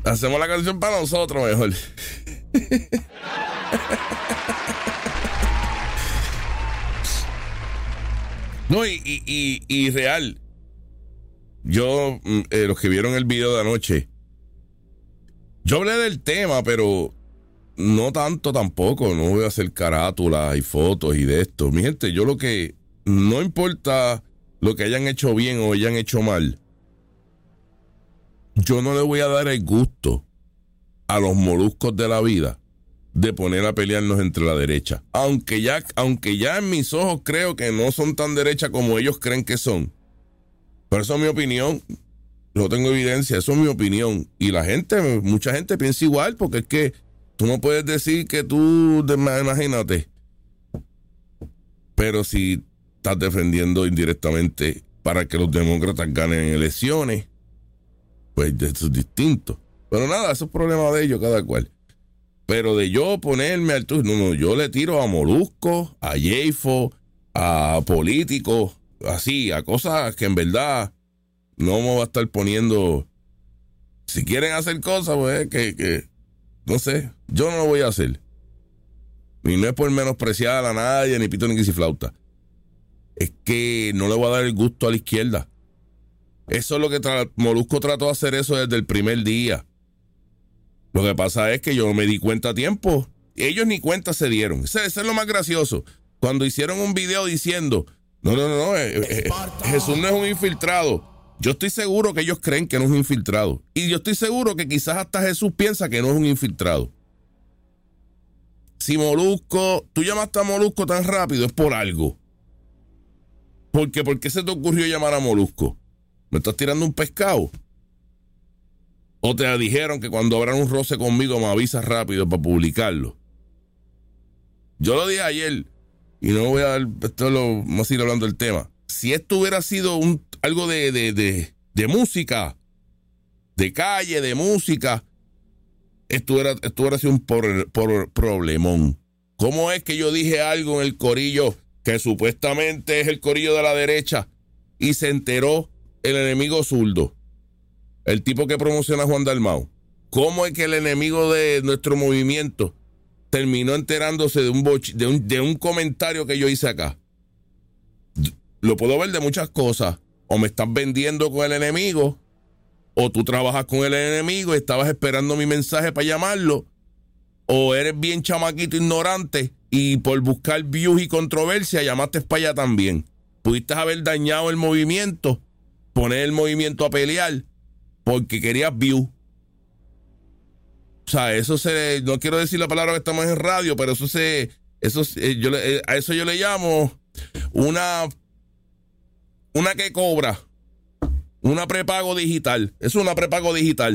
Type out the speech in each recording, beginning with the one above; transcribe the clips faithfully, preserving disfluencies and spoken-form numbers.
Hacemos la canción para nosotros mejor. No, y, y, y, y real. Yo, eh, los que vieron el video de anoche, yo hablé del tema, pero no tanto tampoco. No voy a hacer carátulas y fotos y de esto. Mi gente, yo lo que, no importa lo que hayan hecho bien o hayan hecho mal, yo no le voy a dar el gusto a los moluscos de la vida de poner a pelearnos entre la derecha. Aunque ya, aunque ya en mis ojos creo que no son tan derecha como ellos creen que son. Pero eso es mi opinión. No tengo evidencia, eso es mi opinión. Y la gente, mucha gente piensa igual, porque es que tú no puedes decir que tú, imagínate. Pero si estás defendiendo indirectamente para que los demócratas ganen elecciones, pues eso es distinto. Pero nada, eso es problema de ellos, cada cual. Pero de yo ponerme al turno, no, no, yo le tiro a Molusco, a Yeifo, a políticos, así, a cosas que en verdad no me va a estar poniendo. Si quieren hacer cosas, pues que, que no sé, yo no lo voy a hacer. Y no es por menospreciar a nadie, ni pito ni quisiflauta. Es que no le voy a dar el gusto a la izquierda. Eso es lo que tra- Molusco trató de hacer eso desde el primer día. Lo que pasa es que yo me di cuenta a tiempo. Ellos ni cuenta se dieron. Eso, eso es lo más gracioso. Cuando hicieron un video diciendo, no, no, no, no, eh, eh, Jesús no es un infiltrado. Yo estoy seguro que ellos creen que no es un infiltrado. Y yo estoy seguro que quizás hasta Jesús piensa que no es un infiltrado. Si Molusco, tú llamaste a Molusco tan rápido, es por algo. ¿Por qué? ¿Por qué se te ocurrió llamar a Molusco? ¿Me estás tirando un pescado? ¿O te dijeron que cuando habrá un roce conmigo me avisas rápido para publicarlo? Yo lo dije ayer, y no voy a dar, esto lo, vamos a ir hablando del tema. Si esto hubiera sido un, algo de, de, de, de música, de calle, de música, esto hubiera, esto hubiera sido un por, por problemón. ¿Cómo es que yo dije algo en el corillo que supuestamente es el corillo de la derecha y se enteró el enemigo zurdo? El tipo que promociona a Juan Dalmau. ¿Cómo es que el enemigo de nuestro movimiento terminó enterándose de un, boch- de un, de un comentario que yo hice acá? Lo puedo ver de muchas cosas. O me estás vendiendo con el enemigo, o tú trabajas con el enemigo y estabas esperando mi mensaje para llamarlo, o eres bien chamaquito ignorante y por buscar views y controversia llamaste para allá también. Pudiste haber dañado el movimiento, poner el movimiento a pelear porque querías view. O sea, eso se, no quiero decir la palabra que estamos en radio, pero eso se, eso eh, yo le, eh, a eso yo le llamo una, una que cobra, una prepago digital. Eso es una prepago digital.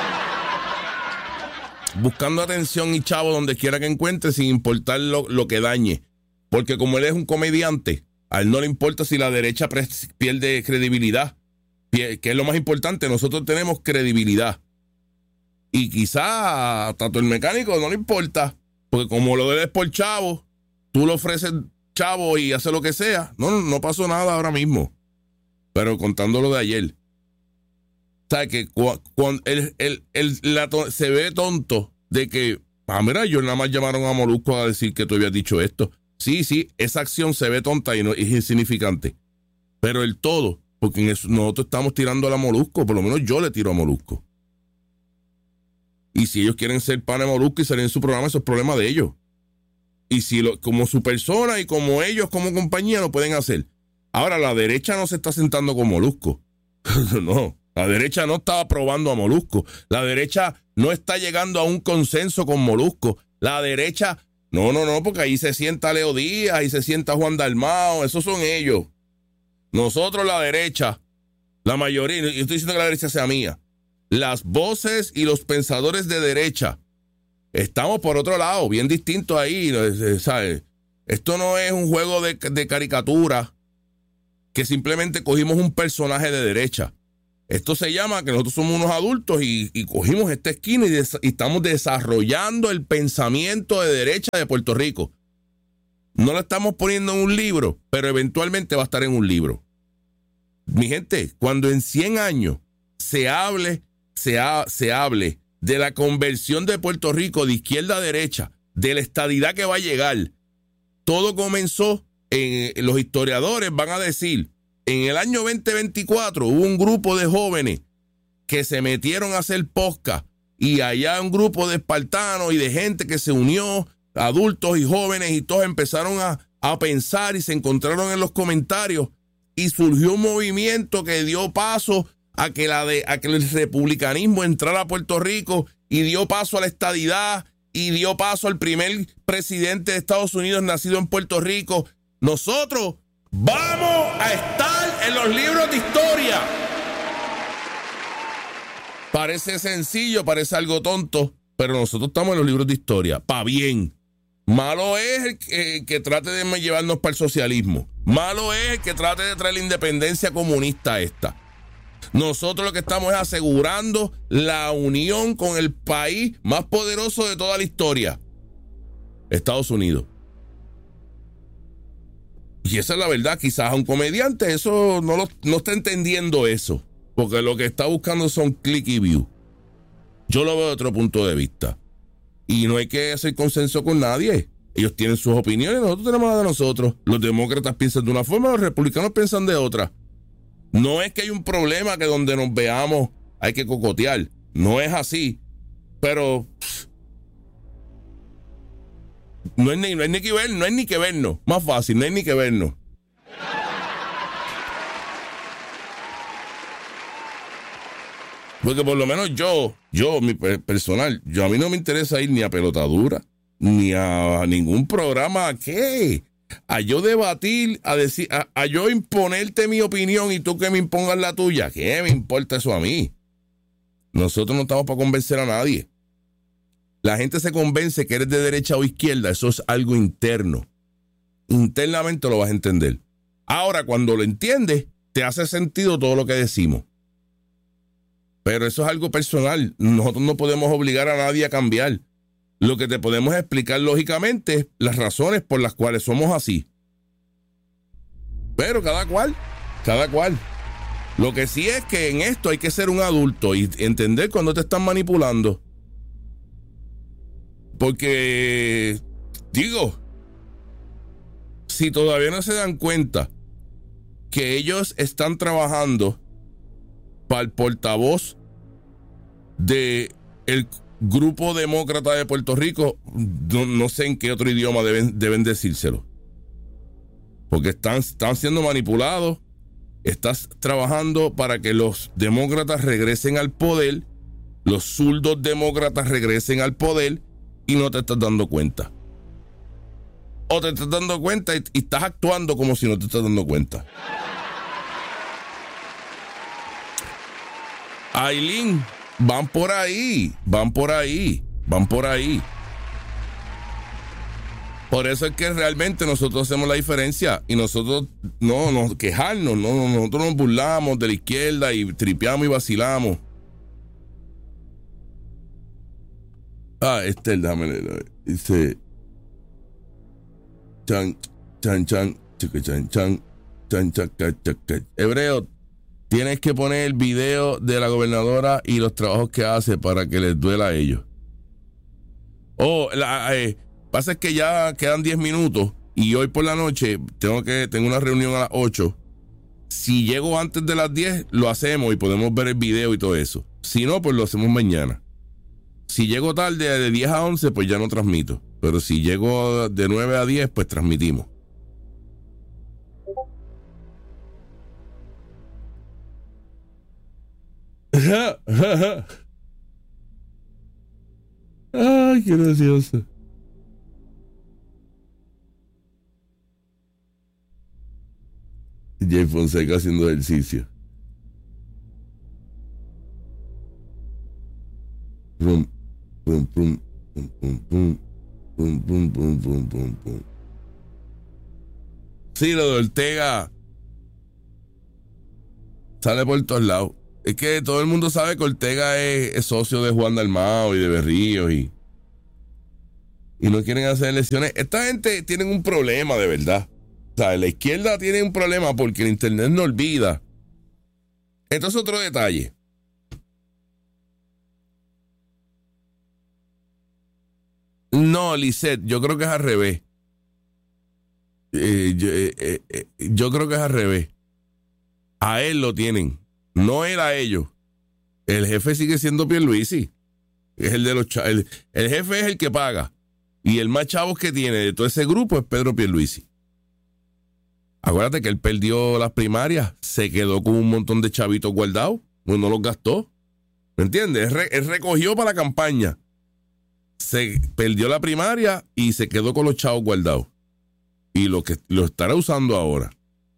Buscando atención y chavo donde quiera que encuentre sin importar lo, lo que dañe. Porque como él es un comediante, a él no le importa si la derecha pre- pierde credibilidad. Que es lo más importante, nosotros tenemos credibilidad. Y quizá a Tato el Mecánico no le importa, porque como lo debes por chavo, tú le ofreces chavo y hace lo que sea. No, no pasó nada ahora mismo. Pero contando lo de ayer, ¿sabes? Que cu- cuando el, el, el, la to- se ve tonto de que, ah, mira, ellos nada más llamaron a Molusco a decir que tú habías dicho esto. Sí, sí, esa acción se ve tonta y no es insignificante. Pero el todo, porque en eso, nosotros estamos tirando a la Molusco, por lo menos yo le tiro a Molusco. Y si ellos quieren ser pana de Molusco y salir en su programa, eso es problema de ellos. Y si lo, como su persona y como ellos como compañía lo pueden hacer. Ahora, la derecha no se está sentando con Molusco. No, la derecha no está aprobando a Molusco. La derecha no está llegando a un consenso con Molusco. La derecha, no, no, no, porque ahí se sienta Leo Díaz, ahí se sienta Juan Dalmau, esos son ellos. Nosotros, la derecha, la mayoría, y estoy diciendo que la derecha sea mía, las voces y los pensadores de derecha, estamos por otro lado, bien distinto ahí, ¿sabes? Esto no es un juego de, de caricatura que simplemente cogimos un personaje de derecha. Esto se llama que nosotros somos unos adultos y, y cogimos esta esquina y, des, y estamos desarrollando el pensamiento de derecha de Puerto Rico. No lo estamos poniendo en un libro, pero eventualmente va a estar en un libro. Mi gente, cuando en cien años se hable, se, ha, se hable de la conversión de Puerto Rico de izquierda a derecha, de la estadidad que va a llegar, todo comenzó en, los historiadores van a decir, en el año veinte veinticuatro hubo un grupo de jóvenes que se metieron a hacer podcast y allá un grupo de espartanos y de gente que se unió, adultos y jóvenes, y todos empezaron a, a pensar y se encontraron en los comentarios y surgió un movimiento que dio paso a que, la de, a que el republicanismo entrara a Puerto Rico y dio paso a la estadidad y dio paso al primer presidente de Estados Unidos nacido en Puerto Rico. Nosotros vamos a estar en los libros de historia. Parece sencillo, parece algo tonto, pero nosotros estamos en los libros de historia, pa' bien. Malo es el que, el que trate de llevarnos para el socialismo. Malo es el que trate de traer la independencia comunista esta. Nosotros lo que estamos es asegurando la unión con el país más poderoso de toda la historia, Estados Unidos. Y esa es la verdad. Quizás a un comediante eso no, lo, no está entendiendo eso, porque lo que está buscando son click y view. Yo lo veo de otro punto de vista. Y no hay que hacer consenso con nadie. Ellos tienen sus opiniones, nosotros tenemos la de nosotros. Los demócratas piensan de una forma, los republicanos piensan de otra. No es que hay un problema que donde nos veamos hay que cocotear. No es así. Pero pff, no es ni, no es ni que ver, no es ni que vernos. Más fácil, no es ni que vernos. Porque por lo menos yo, yo, mi personal, yo a mí no me interesa ir ni a pelotadura, ni a ningún programa, ¿a qué? A yo debatir, a decir, a, a yo imponerte mi opinión y tú que me impongas la tuya. ¿Qué me importa eso a mí? Nosotros no estamos para convencer a nadie. La gente se convence que eres de derecha o izquierda, eso es algo interno. Internamente lo vas a entender. Ahora, cuando lo entiendes, te hace sentido todo lo que decimos. Pero eso es algo personal. Nosotros no podemos obligar a nadie a cambiar. Lo que te podemos explicar lógicamente es las razones por las cuales somos así. Pero cada cual, cada cual. Lo que sí es que en esto hay que ser un adulto y entender cuando te están manipulando. Porque, digo, si todavía no se dan cuenta que ellos están trabajando para el portavoz de el grupo demócrata de Puerto Rico, no, no sé en qué otro idioma deben, deben decírselo, porque están, están siendo manipulados. Estás trabajando para que los demócratas regresen al poder, los zurdos demócratas regresen al poder y no te estás dando cuenta, o te estás dando cuenta y, y estás actuando como si no te estás dando cuenta. Aileen, van por ahí, van por ahí, van por ahí. Por eso es que realmente nosotros hacemos la diferencia y nosotros no nos quejarnos, no, nosotros nos burlamos de la izquierda y tripeamos y vacilamos. Ah, Estel, déjame leer. Dice chan, chan, chan, chica, chan, chan, chan, chan, chan, chan. Hebreo, tienes que poner el video de la gobernadora y los trabajos que hace para que les duela a ellos. Oh, la, eh, pasa es que ya quedan diez minutos y hoy por la noche tengo que tengo una reunión a las ocho. Si llego antes de las diez, lo hacemos y podemos ver el video y todo eso. Si no, pues lo hacemos mañana. Si llego tarde de diez a once, pues ya no transmito. Pero si llego de nueve a diez, pues transmitimos. Ay, qué gracioso. Jay Fonseca haciendo ejercicio. Pum, pum, pum, pum, pum, pum, pum, pum, pum, pum, pum, pum. Sí, lo de Ortega sale por todos lados. Es que todo el mundo sabe que Ortega es, es socio de Juan Dalmao y de Berríos y, y no quieren hacer elecciones. Esta gente tiene un problema de verdad. O sea, la izquierda tiene un problema porque el internet no olvida. Entonces, otro detalle. No, Lisette, yo creo que es al revés. Eh, yo, eh, eh, eh, yo creo que es al revés. A él lo tienen, no él a ellos. El jefe sigue siendo Pierluisi. Es el de los chavos. El, el jefe es el que paga. Y el más chavos que tiene de todo ese grupo es Pedro Pierluisi. Acuérdate que él perdió las primarias, se quedó con un montón de chavitos guardados, pues no los gastó. ¿Me entiendes? Él, re, él recogió para la campaña. Se perdió la primaria y se quedó con los chavos guardados. Y lo que lo estará usando ahora.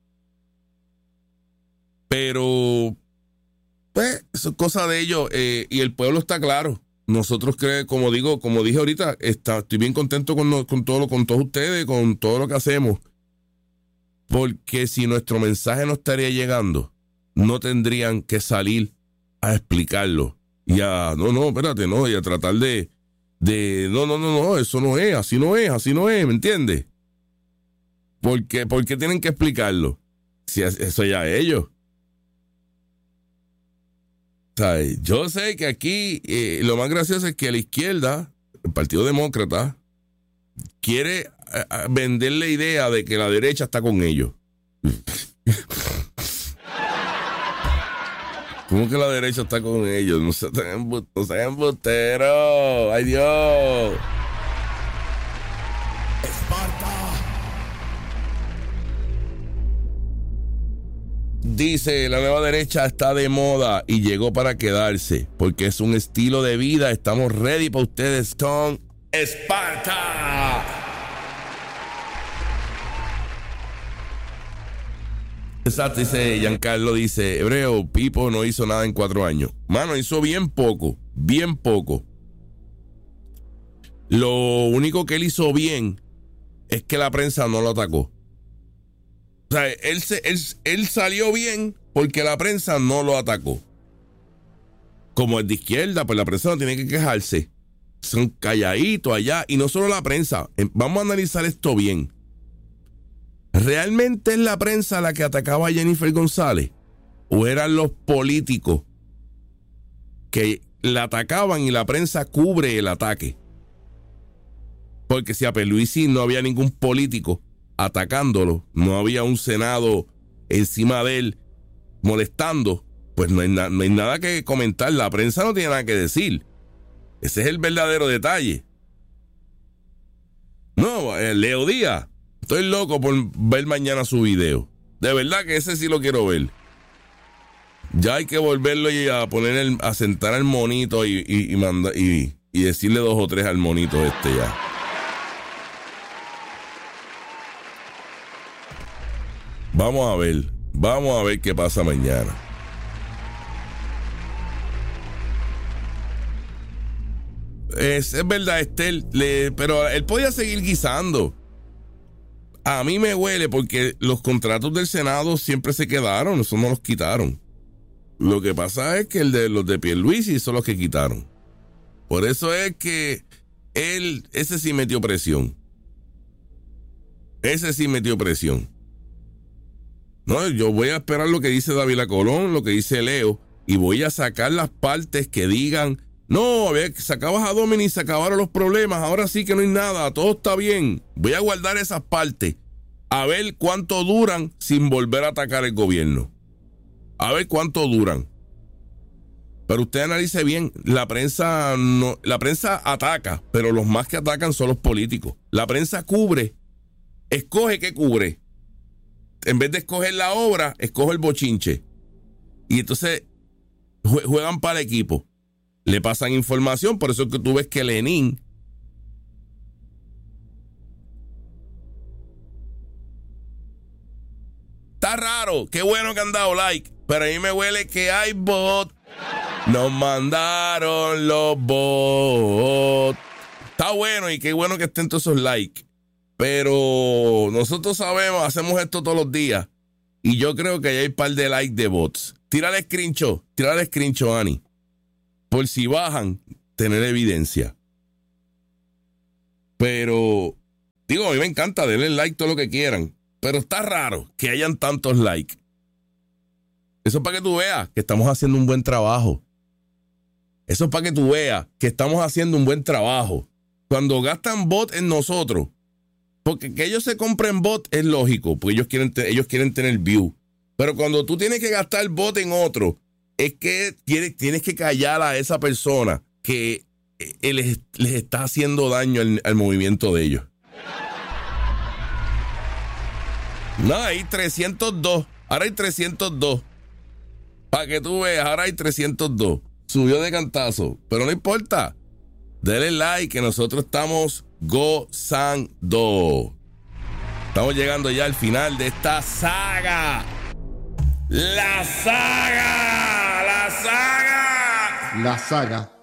Pero, pues, eso es cosa de ellos. Eh, y el pueblo está claro. Nosotros creo, como digo, como dije ahorita, está, estoy bien contento con, con todo lo, con todos ustedes, con todo lo que hacemos. Porque si nuestro mensaje no estaría llegando, no tendrían que salir a explicarlo. Y a, no, no, espérate, no, y a tratar de, de, no, no, no, no, eso no es, así no es, así no es, ¿me entiendes? Porque, ¿por qué tienen que explicarlo? Si eso ya es ellos. O sea, yo sé que aquí eh, lo más gracioso es que la izquierda, el Partido Demócrata, quiere a, a vender la idea de que la derecha está con ellos. ¿Cómo que la derecha está con ellos? No sean embut- no sean embusteros. ¡Ay, Dios! Dice, la nueva derecha está de moda y llegó para quedarse, porque es un estilo de vida. Estamos ready para ustedes con Esparta. Exacto, dice Giancarlo, dice, Hebreo, Pipo no hizo nada en cuatro años. Mano, hizo bien poco, bien poco. Lo único que él hizo bien es que la prensa no lo atacó. O sea, él, se, él, él salió bien porque la prensa no lo atacó. Como es de izquierda, pues la prensa no tiene que quejarse. Son calladitos allá. Y no solo la prensa. Vamos a analizar esto bien. ¿Realmente es la prensa la que atacaba a Jennifer González? ¿O eran los políticos que la atacaban y la prensa cubre el ataque? Porque si a Pierluisi no había ningún político atacándolo, no había un Senado encima de él molestando, pues no hay, na- no hay nada que comentar. La prensa no tiene nada que decir. Ese es el verdadero detalle. No, eh, Leo Díaz, estoy loco por ver mañana su video. De verdad que ese sí lo quiero ver. Ya hay que volverlo y a poner el, a sentar al monito y, y, y, manda, y, y decirle dos o tres al monito este ya. Vamos a ver, vamos a ver qué pasa mañana. Es, es verdad, Estel, le, pero él podía seguir guisando. A mí me huele porque los contratos del Senado siempre se quedaron, eso no los quitaron. Lo que pasa es que el de los de Pierluisi son los que quitaron. Por eso es que él, ese sí metió presión. Ese sí metió presión. No, yo voy a esperar lo que dice Dávila Colón, lo que dice Leo, y voy a sacar las partes que digan, no, a ver, sacabas a Domini y se acabaron los problemas, ahora sí que no hay nada, todo está bien. Voy a guardar esas partes, a ver cuánto duran sin volver a atacar el gobierno. A ver cuánto duran. Pero usted analice bien, la prensa no, la prensa ataca, pero los más que atacan son los políticos. La prensa cubre, escoge qué cubre. En vez de escoger la obra, escoge el bochinche. Y entonces juegan para el equipo. Le pasan información, por eso es que tú ves que Lenin está raro. Qué bueno que han dado like, pero a mí me huele que hay bot. Nos mandaron los bots. Está bueno y qué bueno que estén todos esos likes. Pero nosotros sabemos, hacemos esto todos los días. Y yo creo que ahí hay un par de likes de bots. Tírale screenshot, tírale screenshot, Ani. Por si bajan, tener evidencia. Pero, digo, a mí me encanta, denle like todo lo que quieran. Pero está raro que hayan tantos likes. Eso es para que tú veas que estamos haciendo un buen trabajo. Eso es para que tú veas que estamos haciendo un buen trabajo. cuando gastan bot en nosotros, porque que ellos se compren bot es lógico, porque ellos quieren, te, ellos quieren tener view. Pero cuando tú tienes que gastar bot en otro, es que tienes, tienes que callar a esa persona que eh, les, les está haciendo daño al, al movimiento de ellos. No, hay trescientos dos. Ahora hay trescientos dos. Para que tú veas, ahora hay trescientos dos. Subió de cantazo. Pero no importa. Dele like que nosotros estamos gozando. Estamos llegando ya al final de esta saga. La saga. La saga. La saga.